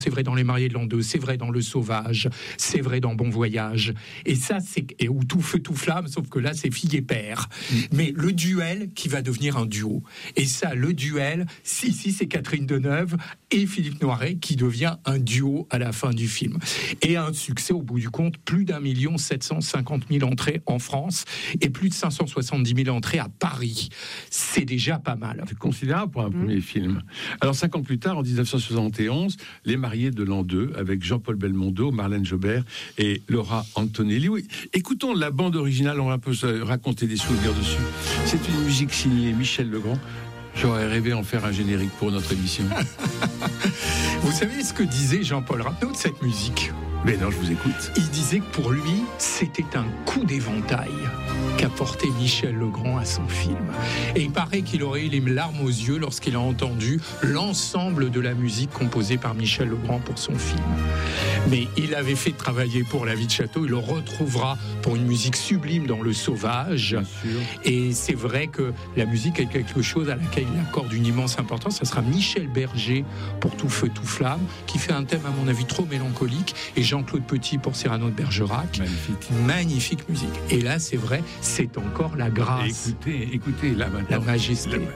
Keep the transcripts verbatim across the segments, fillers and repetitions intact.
C'est vrai dans Les Mariés de l'an deux, c'est vrai dans Le Sauvage, c'est vrai dans Bon Voyage. Et ça, c'est et où tout feu, tout flamme, sauf que là, c'est fille et père. Mmh. Mais le duel qui va devenir un duo. Et ça, le duel, si, si, c'est Catherine Deneuve et Philippe Noiret qui devient un duo à la fin du film. Et un succès, au bout du compte, plus d'un million sept cent cinquante mille entrées en France et plus de cinq cent soixante-dix mille entrées à Paris. C'est déjà pas mal. C'est considérable pour un mmh. premier film. Alors, cinq ans plus tard, en dix-neuf cent soixante et onze, Les Mariés de l'an deux, avec Jean-Paul Belmondo, Marlène Jobert et Laura Antonelli. Oui, écoutons la bande originale, on va un peu se raconter des souvenirs dessus. C'est une musique signée Michel Legrand. J'aurais rêvé en faire un générique pour notre émission. Vous savez ce que disait Jean-Paul Rapneau de cette musique ? Mais non, je vous écoute. Il disait que pour lui, c'était un coup d'éventail qu'apportait Michel Legrand à son film. Et il paraît qu'il aurait eu les larmes aux yeux lorsqu'il a entendu l'ensemble de la musique composée par Michel Legrand pour son film. Mais il avait fait travailler pour La Vie de Château, il le retrouvera pour une musique sublime dans Le Sauvage. Bien sûr. Et c'est vrai que la musique est quelque chose à laquelle il accorde une immense importance. Ça sera Michel Berger pour Tout Feu, Tout Flamme, qui fait un thème à mon avis trop mélancolique, et Jean-Claude Petit pour Cyrano de Bergerac. Magnifique. Magnifique musique. Et là, c'est vrai, c'est encore la grâce. Écoutez, écoutez, là maintenant. La majesté. Le...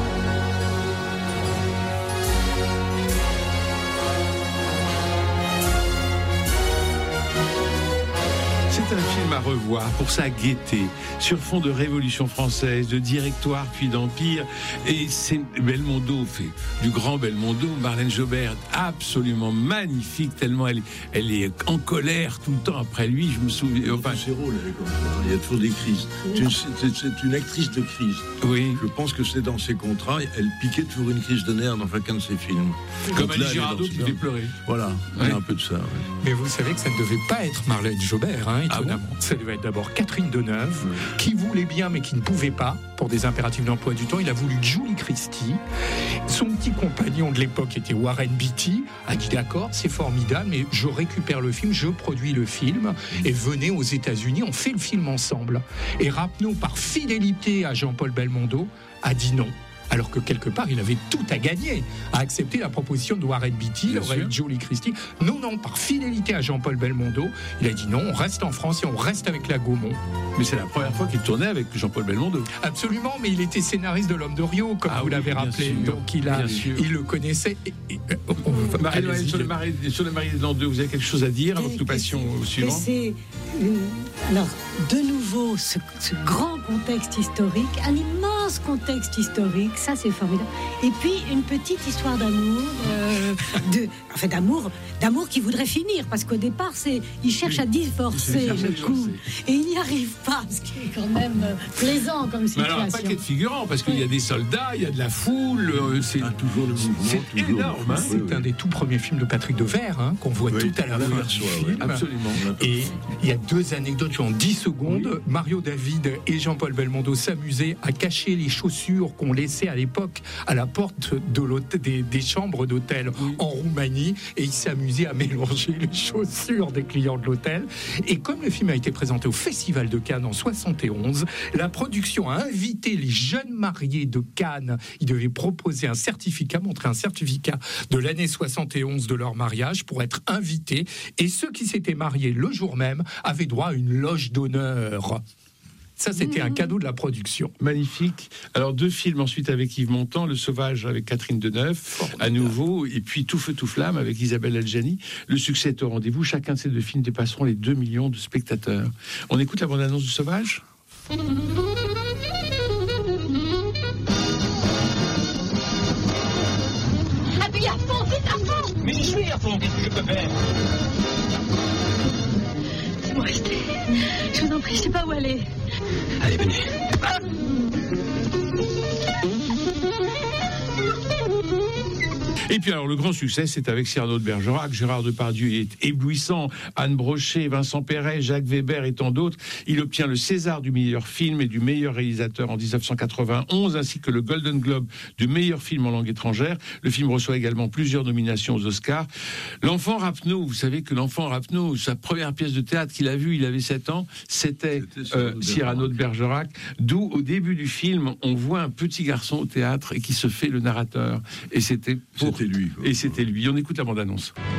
C'est un film à revoir pour sa gaieté, sur fond de Révolution française, de Directoire puis d'Empire. Et c'est Belmondo fait du grand Belmondo, Marlène Jobert, absolument magnifique, tellement elle, elle est en colère tout le temps après lui. Je me souviens. Enfin, ses rôles, il y a toujours des crises. C'est, c'est, c'est une actrice de crise. Oui. Je pense que c'est dans ses contrats. Elle piquait toujours une crise de nerfs dans chacun de ses films. Comme Alice Girardot qui fait pleurer. Voilà, ouais. Il y a un peu de ça. Ouais. Mais vous savez que ça ne devait pas être Marlène Jobert, hein, étonnamment. Ah bon, ça devait être d'abord Catherine Deneuve, oui. qui voulait bien mais qui ne pouvait pas, pour des impératifs d'emploi du temps. Il a voulu Julie Christie. Son petit compagnon de l'époque était Warren Beatty, a dit d'accord, c'est formidable, mais je récupère le film, je produis le film, et venez aux États-Unis, on fait le film ensemble. Et Rapneau, par fidélité à Jean-Paul Belmondo, a dit non. Alors que quelque part, il avait tout à gagner à accepter la proposition de Warren Beatty, de Julie Christie. Non, non, par fidélité à Jean-Paul Belmondo, il a dit non, on reste en France et on reste avec la Gaumont. Mais c'est la première fois qu'il tournait avec Jean-Paul Belmondo. Absolument, mais il était scénariste de L'Homme de Rio, comme ah, vous oui, l'avez rappelé. Sûr, donc il, a, il le connaissait. Et, et, on, Marie-Noël, sur, sur le Marié de l'an deux, vous avez quelque chose à dire avant que nous passions au suivant? C'est, euh, alors, de nouveau, ce, ce grand contexte historique, un immense contexte historique, ça c'est formidable. Et puis une petite histoire d'amour, euh, de, enfin d'amour, d'amour qui voudrait finir, parce qu'au départ, c'est, il cherche oui, à divorcer le couple, et il n'y arrive pas, ce qui est quand même plaisant comme situation. Mais alors un paquet de figurants, parce qu'il oui. y a des soldats, il y a de la foule, c'est ah, toujours le mouvement, c'est toujours énorme. Le hein. C'est oui, un oui. des tout premiers films de Patrick Devers hein, qu'on voit oui, tout à la fin du film. Absolument. Et il y a deux anecdotes en dix secondes. Oui. Mario David et Jean-Paul Belmondo s'amusaient à cacher les chaussures qu'on laissait à l'époque à la porte de l'hôtel, des, des chambres d'hôtel oui. en Roumanie, et ils s'amusaient à mélanger les chaussures des clients de l'hôtel. Et comme le film a été présenté au Festival de Cannes en soixante et onze, la production a invité les jeunes mariés de Cannes. Ils devaient proposer un certificat, montrer un certificat de l'année soixante et onze de leur mariage pour être invités. Et ceux qui s'étaient mariés le jour même avaient droit à une loge d'honneur. Ça, c'était mmh. un cadeau de la production. Magnifique. Alors, deux films ensuite avec Yves Montand, Le Sauvage avec Catherine Deneuve, formidable. À nouveau, et puis Tout Feu, Tout Flamme avec Isabelle Adjani. Le succès est au rendez-vous. Chacun de ces deux films dépasseront les deux millions de spectateurs. On écoute la bande-annonce du Sauvage ? Appuie à fond, vite à fond ! Mais j'y suis à fond, qu'est-ce que je peux faire ? Laissez-moi rester. Je vous en prie, je sais pas où aller. Allez, venez. Ah Et puis alors le grand succès, c'est avec Cyrano de Bergerac. Gérard Depardieu est éblouissant, Anne Brochet, Vincent Perret, Jacques Weber et tant d'autres. Il obtient le César du meilleur film et du meilleur réalisateur en dix-neuf cent quatre-vingt-onze, ainsi que le Golden Globe du meilleur film en langue étrangère. Le film reçoit également plusieurs nominations aux Oscars. L'enfant Rapneau, vous savez que l'enfant Rapneau, sa première pièce de théâtre qu'il a vue, il avait sept ans, c'était, c'était euh, Cyrano de Bergerac, d'où au début du film, on voit un petit garçon au théâtre et qui se fait le narrateur. Et c'était pour c'était lui. Quoi. Et c'était lui. On écoute la bande-annonce.